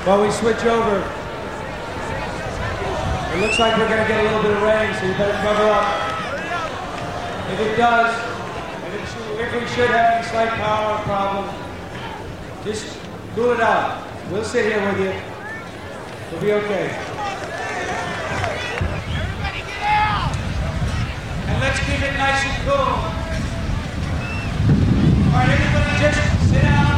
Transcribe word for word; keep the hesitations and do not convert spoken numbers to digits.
While we switch over, it looks like we're going to get a little bit of rain, so you better cover up. If it does, if, it should, if we should have any slight power problem, just cool it out. We'll sit here with you. We'll be okay. Everybody get out! And let's keep it nice and cool. All right, everybody just sit down.